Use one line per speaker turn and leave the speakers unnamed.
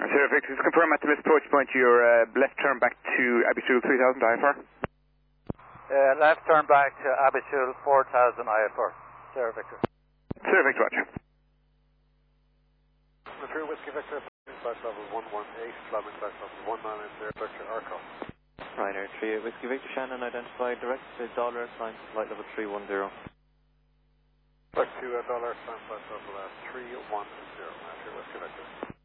Sir Victor, just confirm at the missed approach point your left turn back to Abbeystool 3000 IFR.
Left turn back to Abbeystool 4000 IFR. Sir Victor.
Sir Victor, roger.
Through Whiskey Victor, flight level 118, climbing flight level 190, Victor Arco.
Ryanair 3 Whiskey Victor, Shannon identified direct to dollar, sign flight level 310.
Direct to dollar, sign flight level 310, Whiskey Victor.